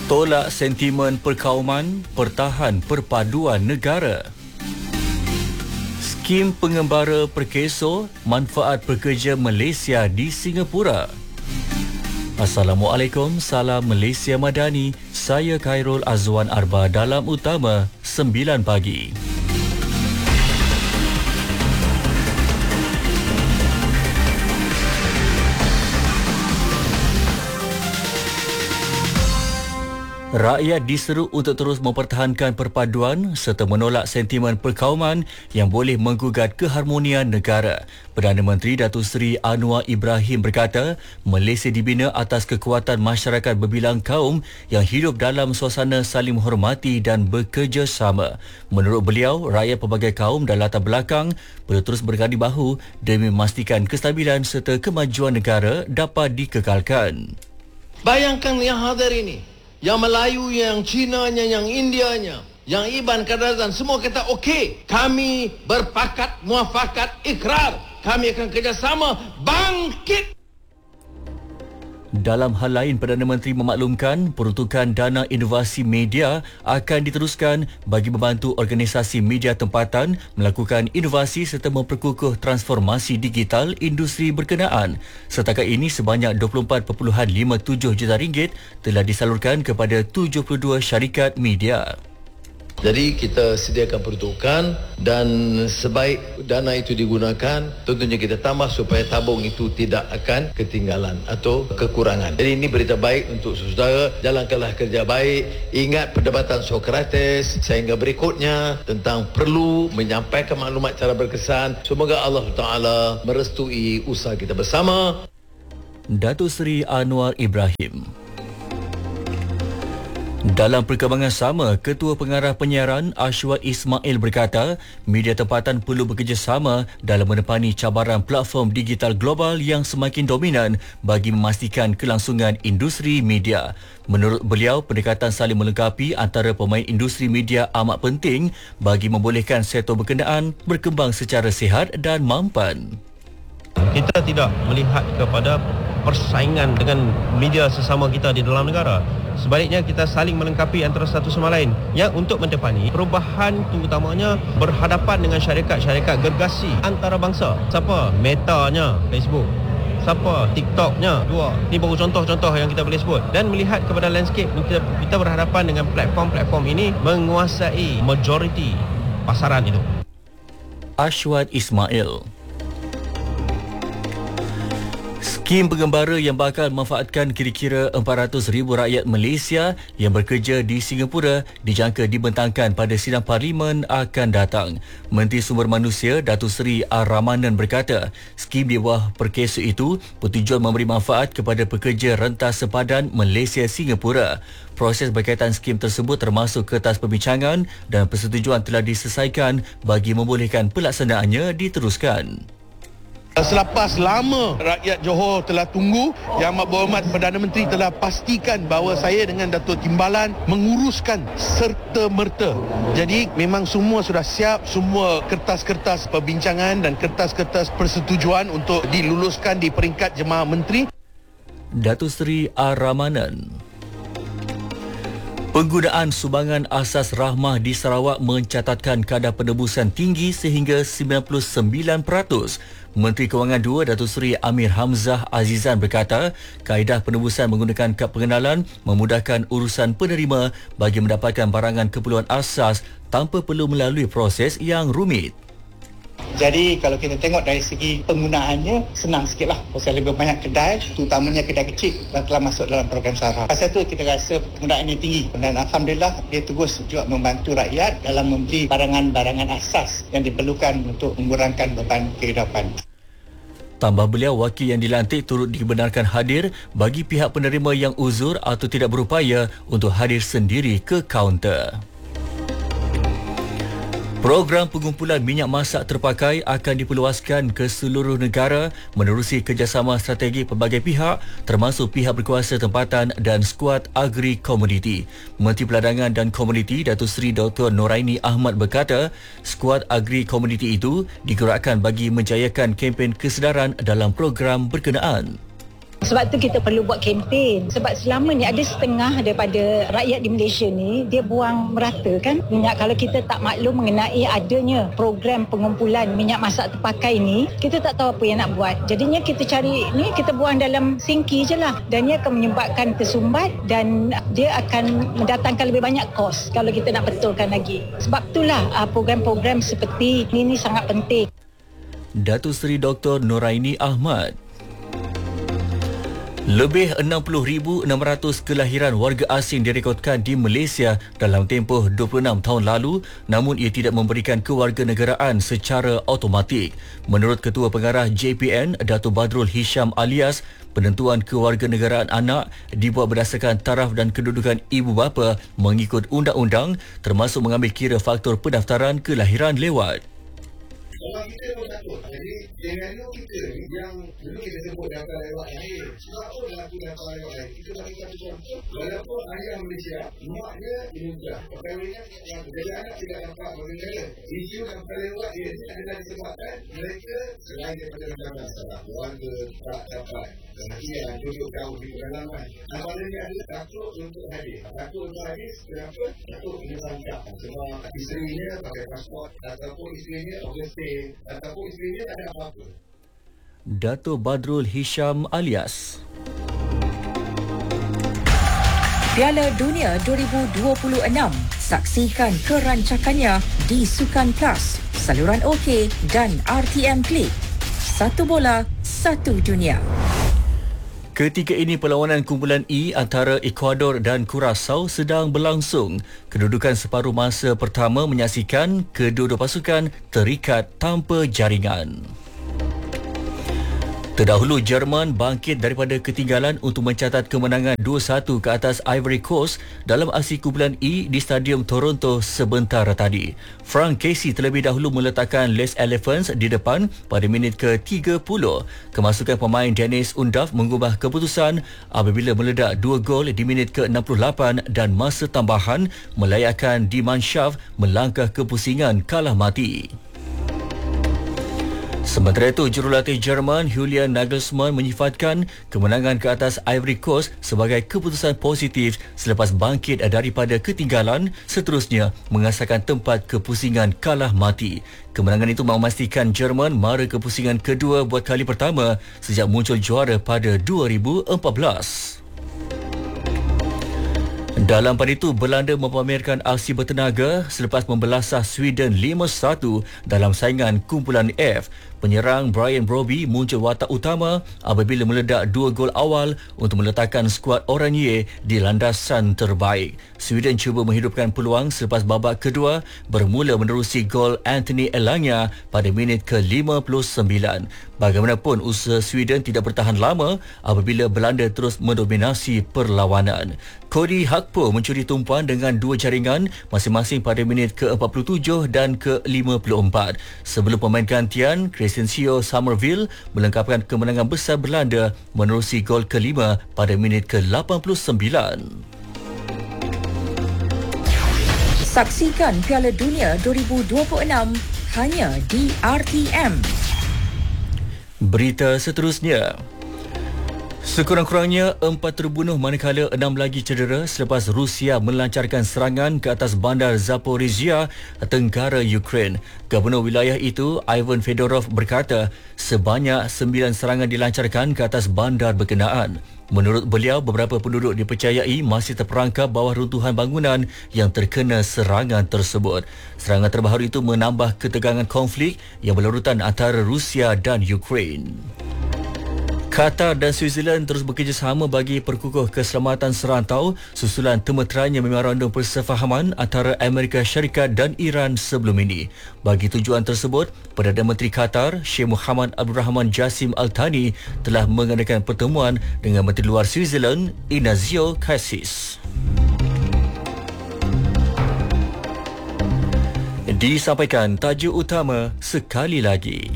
Tolak sentimen perkauman, pertahan perpaduan negara. Skim pengembara perkeso, manfaat pekerja Malaysia di Singapura. Assalamualaikum, salam Malaysia Madani. Saya Khairul Azwan Arba dalam Utama 9 pagi. Rakyat diseru untuk terus mempertahankan perpaduan serta menolak sentimen perkauman yang boleh menggugat keharmonian negara. Perdana Menteri Datuk Seri Anwar Ibrahim berkata, Malaysia dibina atas kekuatan masyarakat berbilang kaum yang hidup dalam suasana saling menghormati dan bekerjasama. Menurut beliau, rakyat pelbagai kaum dan latar belakang perlu terus bergadi bahu demi memastikan kestabilan serta kemajuan negara dapat dikekalkan. Bayangkan yang hadir ini, yang Melayu, yang Cinanya, yang Indianya, yang Iban, Kadazan, semua kata okey. Kami berpakat, muafakat, ikrar. Kami akan kerjasama bangkit. Dalam hal lain, Perdana Menteri memaklumkan peruntukan dana inovasi media akan diteruskan bagi membantu organisasi media tempatan melakukan inovasi serta memperkukuh transformasi digital industri berkenaan. Setakat ini, sebanyak 24.57 juta ringgit telah disalurkan kepada 72 syarikat media. Jadi kita sediakan peruntukan dan sebaik dana itu digunakan, tentunya kita tambah supaya tabung itu tidak akan ketinggalan atau kekurangan. Jadi ini berita baik untuk saudara, jalankanlah kerja baik, ingat perdebatan Sokrates sehingga berikutnya tentang perlu menyampaikan maklumat cara berkesan. Semoga Allah Ta'ala merestui usaha kita bersama. Datuk Seri Anwar Ibrahim. Dalam perkembangan sama, Ketua Pengarah Penyiaran Ashwat Ismail berkata, media tempatan perlu bekerjasama dalam menepani cabaran platform digital global yang semakin dominan bagi memastikan kelangsungan industri media. Menurut beliau, pendekatan saling melengkapi antara pemain industri media amat penting bagi membolehkan sektor berkenaan berkembang secara sihat dan mampan. Kita tidak melihat kepada persaingan dengan media sesama kita di dalam negara. Sebaliknya, kita saling melengkapi antara satu sama lain yang untuk mentepani perubahan, terutamanya berhadapan dengan syarikat-syarikat gergasi antarabangsa. Siapa? Metanya, Facebook. Siapa? TikToknya. Dua. Ini baru contoh-contoh yang kita boleh sebut. Dan melihat kepada landscape, kita berhadapan dengan platform-platform ini menguasai majoriti pasaran itu. Ashwat Ismail. Skim pengembara yang bakal memanfaatkan kira-kira 400,000 rakyat Malaysia yang bekerja di Singapura dijangka dibentangkan pada sidang parlimen akan datang. Menteri Sumber Manusia Datuk Seri Ar-Rahmanan berkata, skim di bawah perkeso itu bertujuan memberi manfaat kepada pekerja rentas sepadan Malaysia-Singapura. Proses berkaitan skim tersebut termasuk kertas perbincangan dan persetujuan telah diselesaikan bagi membolehkan pelaksanaannya diteruskan. Selepas lama rakyat Johor telah tunggu, Yang Amat Berhormat Perdana Menteri telah pastikan bahawa saya dengan Datuk Timbalan menguruskan serta-merta. Jadi memang semua sudah siap, semua kertas-kertas perbincangan dan kertas-kertas persetujuan untuk diluluskan di peringkat Jemaah Menteri. Datuk Seri Ar-Rahmanan. Penggunaan sumbangan asas rahmah di Sarawak mencatatkan kadar penebusan tinggi sehingga 99%. Menteri Kewangan II Datuk Seri Amir Hamzah Azizan berkata, kaedah penebusan menggunakan kad pengenalan memudahkan urusan penerima bagi mendapatkan barangan keperluan asas tanpa perlu melalui proses yang rumit. Jadi kalau kita tengok dari segi penggunaannya, senang sikit lah. Pasal lebih banyak kedai, terutamanya kedai kecil yang telah masuk dalam program SARA. Pasal itu kita rasa penggunaannya tinggi. Dan Alhamdulillah dia terus juga membantu rakyat dalam membeli barangan-barangan asas yang diperlukan untuk mengurangkan beban kehidupan. Tambah beliau, wakil yang dilantik turut dibenarkan hadir bagi pihak penerima yang uzur atau tidak berupaya untuk hadir sendiri ke kaunter. Program pengumpulan minyak masak terpakai akan diperluaskan ke seluruh negara menerusi kerjasama strategi pelbagai pihak termasuk pihak berkuasa tempatan dan skuad agri-komoditi. Menteri Peladangan dan Komoditi Datuk Seri Dr. Noraini Ahmad berkata, skuad agri-komoditi itu digerakkan bagi menjayakan kempen kesedaran dalam program berkenaan. Sebab tu kita perlu buat kempen. Sebab selama ni ada setengah daripada rakyat di Malaysia ni, dia buang merata kan minyak. Kalau kita tak maklum mengenai adanya program pengumpulan minyak masak terpakai ni, kita tak tahu apa yang nak buat. Jadinya kita cari ni, kita buang dalam sinki je lah. Dan ia akan menyebabkan tersumbat dan dia akan mendatangkan lebih banyak kos kalau kita nak betulkan lagi. Sebab itulah program-program seperti ini sangat penting. Datuk Seri Dr. Noraini Ahmad. Lebih 60,600 kelahiran warga asing direkodkan di Malaysia dalam tempoh 26 tahun lalu, namun ia tidak memberikan kewarganegaraan secara automatik. Menurut Ketua Pengarah JPN, Datuk Badrul Hisham Alias, penentuan kewarganegaraan anak dibuat berdasarkan taraf dan kedudukan ibu bapa mengikut undang-undang, termasuk mengambil kira faktor pendaftaran kelahiran lewat. Kalau kita pun takut, jadi dengan kita yang dulu kita sebut daftar lewat lahir, sebab apa berlaku daftar lewat lahir? Kita bagi satu contoh, walaupun ayah Malaysia, maknya Indonesia, perkahwinan jadi anak tidak dapat warganegara. Isu daftar lewat dia adalah disebabkan mereka selain daripada masalah warga tak dapat perhatian, duduk jauh di pedalaman. Apalagi ada takut untuk hadir. Takut untuk hadir, kenapa? Takut kena tangkap. Sebab isterinya pakai pasport, ataupun isterinya overstay, ataupun isterinya tak ada apa-apa. Datuk Badrul Hisham Alias. Piala Dunia 2026. Saksikan kerancakannya di Sukan Plus, saluran OK dan RTM Klik. Satu bola, satu dunia. Ketika ini perlawanan kumpulan E antara Ecuador dan Curaçao sedang berlangsung. Kedudukan separuh masa pertama menyaksikan kedua-dua pasukan terikat tanpa jaringan. Terdahulu, Jerman bangkit daripada ketinggalan untuk mencatat kemenangan 2-1 ke atas Ivory Coast dalam aksi kumpulan E di Stadium Toronto sebentar tadi. Frank Casey terlebih dahulu meletakkan Les Elephants di depan pada minit ke-30. Kemasukan pemain Dennis Undav mengubah keputusan apabila meledak 2 gol di minit ke-68 dan masa tambahan melayakkan Die Mannschaft melangkah ke pusingan kalah mati. Sementara itu, jurulatih Jerman Julian Nagelsmann menyifatkan kemenangan ke atas Ivory Coast sebagai keputusan positif selepas bangkit daripada ketinggalan, seterusnya mengasahkan tempat kepusingan kalah mati. Kemenangan itu memastikan Jerman mara ke pusingan kedua buat kali pertama sejak muncul juara pada 2014. Dalam pada itu, Belanda mempamerkan aksi bertenaga selepas membelasah Sweden 5-1 dalam saingan kumpulan F. Penyerang Brian Brobbey muncul watak utama apabila meledak 2 gol awal untuk meletakkan skuad Oranje di landasan terbaik. Sweden cuba menghidupkan peluang selepas babak kedua bermula menerusi gol Anthony Elanga pada minit ke-59. Bagaimanapun, usaha Sweden tidak bertahan lama apabila Belanda terus mendominasi perlawanan. Cody Gakpo mencuri tumpuan dengan 2 jaringan masing-masing pada minit ke-47 dan ke-54. Sebelum pemain gantian, Crescencio Somerville melengkapkan kemenangan besar Belanda menerusi gol kelima pada minit ke-89. Saksikan Piala Dunia 2026 hanya di RTM. Berita seterusnya. Sekurang-kurangnya 4 terbunuh manakala 6 lagi cedera selepas Rusia melancarkan serangan ke atas bandar Zaporizhia, tenggara Ukraine. Gubernur wilayah itu, Ivan Fedorov, berkata sebanyak 9 serangan dilancarkan ke atas bandar berkenaan. Menurut beliau, beberapa penduduk dipercayai masih terperangkap bawah runtuhan bangunan yang terkena serangan tersebut. Serangan terbaru itu menambah ketegangan konflik yang berlarutan antara Rusia dan Ukraine. Qatar dan Switzerland terus bekerjasama bagi perkukuh keselamatan serantau susulan termeterainya memorandum persefahaman antara Amerika Syarikat dan Iran sebelum ini. Bagi tujuan tersebut, Perdana Menteri Qatar, Sheikh Mohammed Abdul Rahman Jassim Al Thani telah mengadakan pertemuan dengan Menteri Luar Switzerland, Ignazio Cassis. Disampaikan tajuk utama sekali lagi.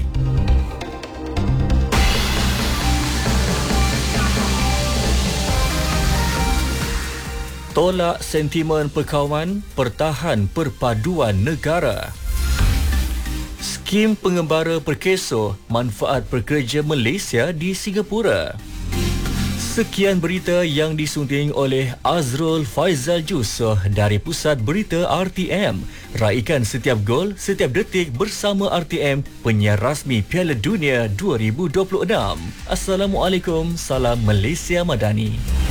Tolak sentimen perkawaman, pertahan perpaduan negara. Skim pengembara perkeso, manfaat pekerja Malaysia di Singapura. Sekian berita yang disunting oleh Azrul Faizal Jusoh dari Pusat Berita RTM. Raikan setiap gol, setiap detik bersama RTM, penyiar rasmi Piala Dunia 2026. Assalamualaikum, salam Malaysia Madani.